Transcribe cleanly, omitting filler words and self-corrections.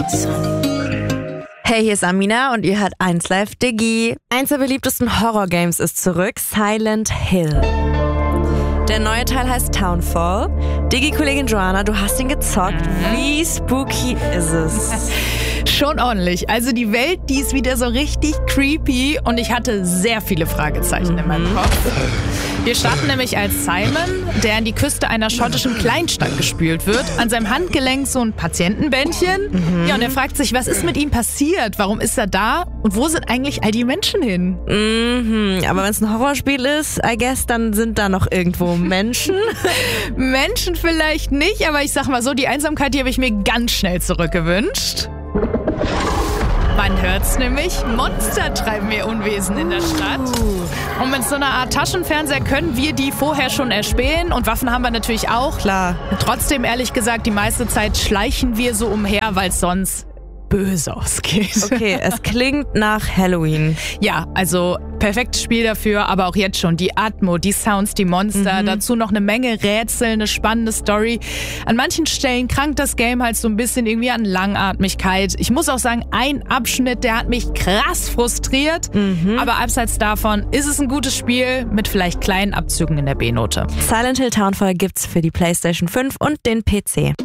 Hey, hier ist Amina und ihr hört 1Live Diggi. Eins der beliebtesten Horror-Games ist zurück, Silent Hill. Der neue Teil heißt Townfall. Diggi-Kollegin Joanna, du hast ihn gezockt. Wie spooky ist es? Schon ordentlich. Also die Welt, die ist wieder so richtig creepy und ich hatte sehr viele Fragezeichen in meinem Kopf. Wir starten nämlich als Simon, der an die Küste einer schottischen Kleinstadt gespült wird. An seinem Handgelenk so ein Patientenbändchen. Ja, und er fragt sich, was ist mit ihm passiert? Warum ist er da? Und wo sind eigentlich all die Menschen hin? Aber wenn es ein Horrorspiel ist, I guess, dann sind da noch irgendwo Menschen. Menschen vielleicht nicht, aber ich sag mal so, die Einsamkeit, die habe ich mir ganz schnell zurückgewünscht. Man hört's nämlich, Monster treiben ihr Unwesen in der Stadt. Und mit so einer Art Taschenfernseher können wir die vorher schon erspähen und Waffen haben wir natürlich auch. Klar. Trotzdem, ehrlich gesagt, die meiste Zeit schleichen wir so umher, weil es sonst böse ausgeht. Okay, es klingt nach Halloween. Ja, also perfektes Spiel dafür, aber auch jetzt schon die Atmo, die Sounds, die Monster, dazu noch eine Menge Rätsel, eine spannende Story. An manchen Stellen krankt das Game halt so ein bisschen irgendwie an Langatmigkeit. Ich muss auch sagen, ein Abschnitt, der hat mich krass frustriert, aber abseits davon ist es ein gutes Spiel mit vielleicht kleinen Abzügen in der B-Note. Silent Hill Townfall gibt's für die PlayStation 5 und den PC.